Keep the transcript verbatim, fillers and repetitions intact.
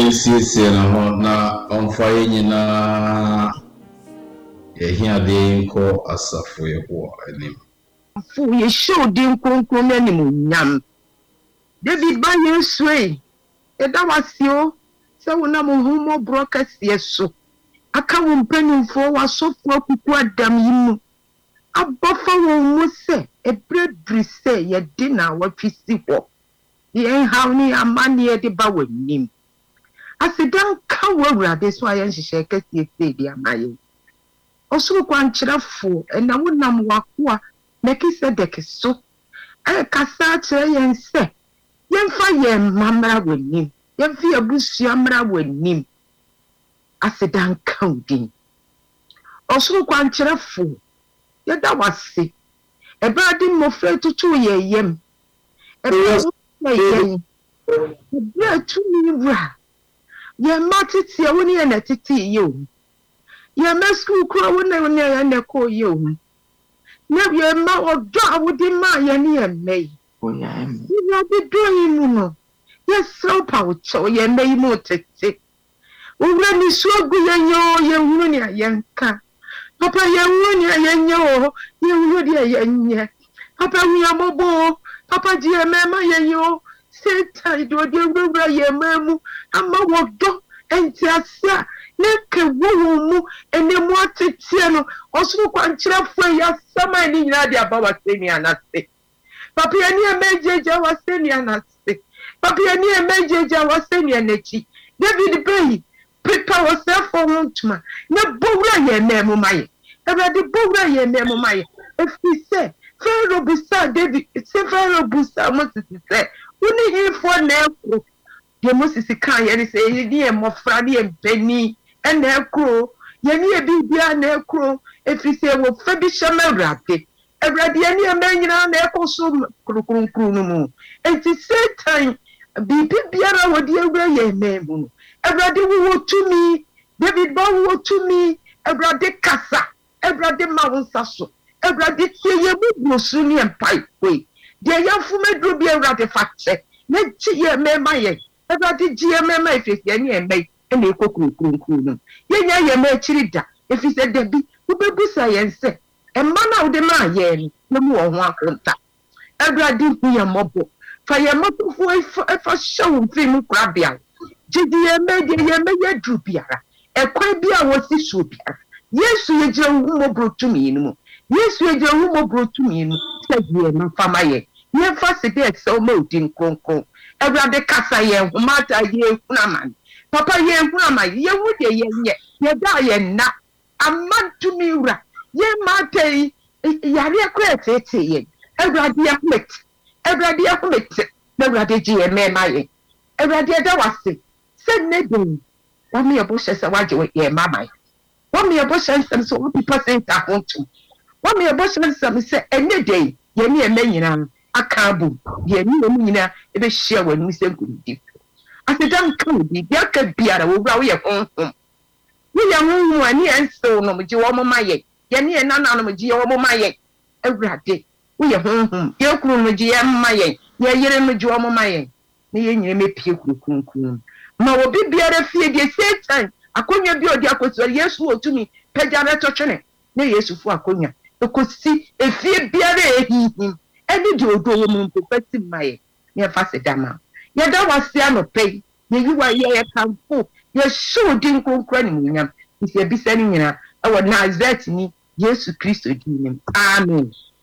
siesie na ho na ɔmfa yɛ nyinaa yɛhiade nkɔ asafo yɛ ho anim. Fu yɛ show din kronkron n'anim nyam. David ba Yesu e. Eda wasio sɛ wona mo humo broadcast yeso. Aka wo mpanimfo wasofo akuku adam yi mu. Abɔfa wo mu sɛ ebredri sɛ yɛde na watwisi hɔ. Yɛn haw ni amane yɛde ba w'anim. Asidan ka wawurade so ayɛ nhyehyɛ kɛseɛ sɛ di amaye. Osuru kwankyerɛfo ɛna wonam wakoa Melchizedek so. Ɛ kasa kyerɛ yɛn sɛ yɛmfa yɛn mamra w'anim. Yɛmfa abusua mra w'anim. Asidan ka udin. Osuru kwankyerɛfo yɛda wase. Ɛbrade mmɔfra tutu yɛ yɛm. Ɛbrade yɛ ɛbrade tumi wura. Yɛn ma tete a woni yɛ na tete yɛ o. Yɛn ma school kura woni woni yɛ na kɔ yɛ o. Na yɛn ma ɔdɔ a wodi ma yɛ ne yɛ mɛyi. Yɛn ade do yi mu no. Yɛ srɛw pa wo kyɛw yɛn mɛyi mu tete. Owura ni so agu yɛn yɛ o yɛn hunu ne yɛn ka. Papa yɛn hunu ne yɛn nyɛ o. Yɛn hunu ne yɛn nyɛ. Papa hu yɛn mɔbɔ. Papa di yɛn mɛma yɛn yɛ o. Satan do de wura yɛn mɛmu. Ama wɔdɔ entiasia ne ke wo mu ene mu atete no osuru kwankyerɛfo ya sama ni nyina de aba waseni anase. Papa yɛn ne emejeje waseni anase. Papa yɛn ne emejeje waseni anachi. David Bey prepare yourself for wontuma. Ne bowura yɛn mɛmu maye. Everybody bowura yɛn mɛmu maye. Efi sɛ Pharaoh busa David, sɛ Pharaoh busa Moses sɛ woni hifo na ekro. Ye Moses kan ye say ye di e mofra de e bani e na ekro ye ni e bibia na ekro efi se wo fa bi hyema awrade awrade ye ni e manyina na ekoso krukrukru no mu enti Satan bibia ra wodi awra ye memu awrade wo tumi David ba wo tumi awrade kasa awrade ma wo nsaso awrade tie ye bubu su ni empai we de yamfu medro bi awrade fakche na chi ye mema ye Everybody G M M if it's any and make and they cook room. Yea, ye may chirida if he said Debbie, who be science, and man out the man yen, no more one contact. Everybody be a mobile. For your mother for a show film crabia. G D M A, ye may a drupiara. A quabia was this supia. Yes, we a woman brought to me. Yes, we a woman brought to me, said ye, my family. Ye first a so moat in Conco. Everybody kasa ye mata ye kunaman. Papa ye kunama ye wude ye ye ye da ye na amantu miura ye mata ye yare kwete te ye. Everybody ya met. Everybody ya met. Everybody ji ye me ma ye. Everybody da wase. Se ne do. Wa me oboshe se waje ye mama. Wa me oboshe se so people say ta hontu. Wa me oboshe se se ene dey ye ne e nyina. Akabu ye ni emu nyina e be share wanu senkudi asedan kan bi bia ka biara wo bra wo ye honhom wo ye honhom ani enso no mji wo mama ye ye ne na na no mji wo mama ye awurade wo ye honhom ye kuru no mji ye mama ye ye yere mji wo mama ye ne ye nyina mepie kuru kunkun ma wo bi biara fie de Satan akonya bi odi akoso Yesu otumi pejare totwene ne Yesu fu akonya ekosi efie biara ehihim Any do do woman perfected my near Fasedama. Yada was Siano pay, you are ye come for. You're sure didn't go crying. If you're be sending in our Nazareth me, yes, Christ, Amen.